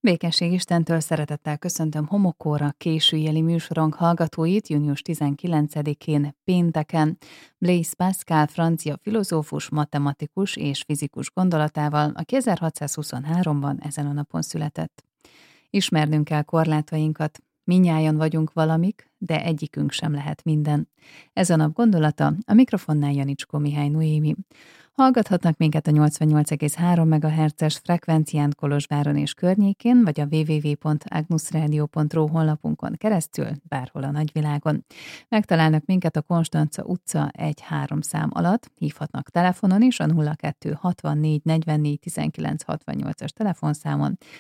Békesség Istentől szeretettel köszöntöm Homokóra későjeli műsorunk hallgatóit június 19-én pénteken. Blaise Pascal francia filozófus, matematikus és fizikus gondolatával, aki 1623-ban ezen a napon született. Ismernünk kell korlátainkat. Minnyájan vagyunk valamik, de egyikünk sem lehet minden. Ez a nap gondolata, a mikrofonnál Janicskó Mihály Noémi. Hallgathatnak minket a 88,3 MHz-es frekvencián Kolozsváron és környékén, vagy a www.agnusradio.ru honlapunkon keresztül, bárhol a nagyvilágon. Megtalálnak minket a Konstanca utca 1-3 szám alatt, hívhatnak telefonon is a 02 64 44 19 68-as telefonszámon,